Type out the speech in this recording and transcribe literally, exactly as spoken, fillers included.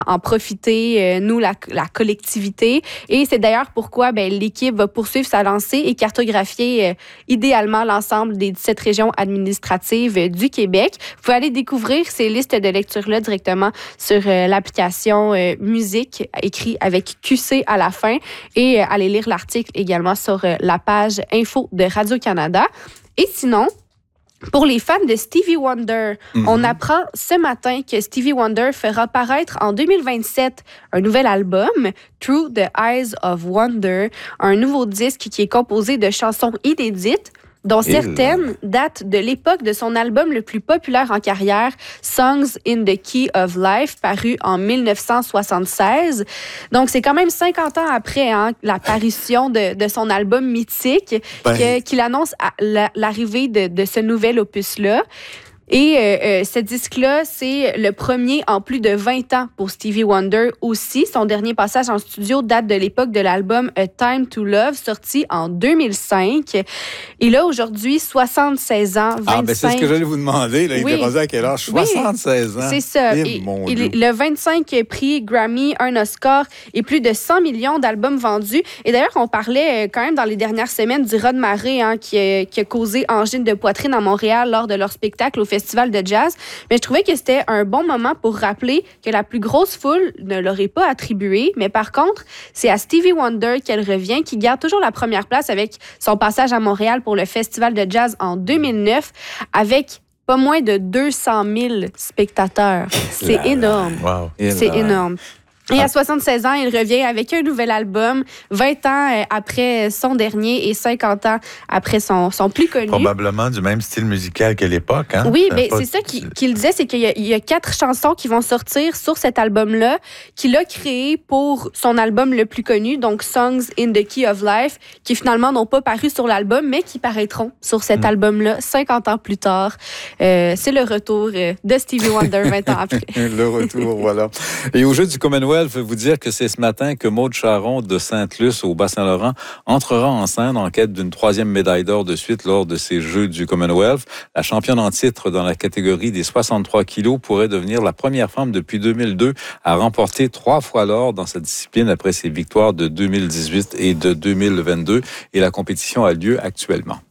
en profiter, euh, nous, la, la collectivité. Et c'est d'ailleurs pourquoi ben, l'équipe va poursuivre sa lancée et cartographier euh, idéalement l'ensemble des dix-sept régions administratives euh, du Québec. Vous pouvez aller découvrir ces listes de lecture-là directement sur euh, l'application euh, Musique, écrit avec Q C à la fin, et euh, aller lire l'article également sur euh, la page Info de Radio-Canada. Et sinon, pour les fans de Stevie Wonder, mm-hmm. on apprend ce matin que Stevie Wonder fera paraître en deux mille vingt-sept un nouvel album, Through the Eyes of Wonder, un nouveau disque qui est composé de chansons inédites, dont Il... certaines datent de l'époque de son album le plus populaire en carrière, Songs in the Key of Life, paru en dix-neuf cent soixante-seize. Donc, c'est quand même cinquante ans après hein, l'apparition de, de son album mythique ben... que, qu'il annonce à, la, l'arrivée de, de ce nouvel opus-là. Et euh, euh, ce disque-là, c'est le premier en plus de vingt ans pour Stevie Wonder aussi. Son dernier passage en studio date de l'époque de l'album A Time to Love, sorti en deux mille cinq. Et là, aujourd'hui, soixante-seize ans, vingt-cinq... Ah, ben c'est ce que j'allais vous demander. Là, il oui. est rendu à quel âge? soixante-seize oui, ans. C'est ça. Et, et, mon et Dieu. Le vingt-cinq prix Grammy, un Oscar et plus de cent millions d'albums vendus. Et d'ailleurs, on parlait quand même dans les dernières semaines du raz de marée hein, qui, a, qui a causé angine de poitrine à Montréal lors de leur spectacle au Festival de jazz, mais je trouvais que c'était un bon moment pour rappeler que la plus grosse foule ne l'aurait pas attribué, mais par contre, c'est à Stevie Wonder qu'elle revient, qui garde toujours la première place avec son passage à Montréal pour le Festival de jazz en deux mille neuf, avec pas moins de deux cent mille spectateurs. C'est là, énorme. Wow. C'est là. énorme. Et à soixante-seize ans, il revient avec un nouvel album, vingt ans après son dernier et cinquante ans après son, son plus connu. Probablement du même style musical qu'à l'époque. Hein? Oui, mais c'est ça qu'il, qu'il disait, c'est qu'il y a, il y a quatre chansons qui vont sortir sur cet album-là, qu'il a créé pour son album le plus connu, donc Songs in the Key of Life, qui finalement n'ont pas paru sur l'album, mais qui paraîtront sur cet mmh. album-là cinquante ans plus tard. Euh, c'est le retour de Stevie Wonder vingt ans après. Le retour, voilà. Et au jeu du Commonwealth, je veux vous dire que c'est ce matin que Maude Charron de Sainte-Luce au Bas-Saint-Laurent entrera en scène en quête d'une troisième médaille d'or de suite lors de ces Jeux du Commonwealth. La championne en titre dans la catégorie des soixante-trois kilos pourrait devenir la première femme depuis deux mille deux à remporter trois fois l'or dans cette discipline après ses victoires de deux mille dix-huit et de deux mille vingt-deux. Et la compétition a lieu actuellement.